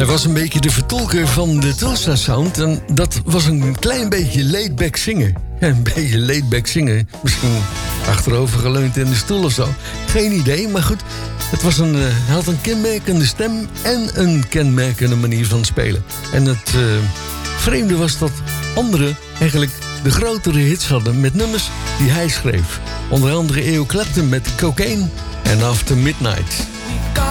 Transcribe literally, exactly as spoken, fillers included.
Hij was een beetje de vertolker van de Telstra Sound. En dat was een klein beetje laid-back zingen. Ja, een beetje laid-back zingen. Misschien achterovergeleund in de stoel of zo. Geen idee, maar goed. Het was een, uh, hij had een kenmerkende stem en een kenmerkende manier van spelen. En het uh, vreemde was dat anderen eigenlijk de grotere hits hadden met nummers die hij schreef. Onder andere Eric Clapton met Cocaine en After Midnight.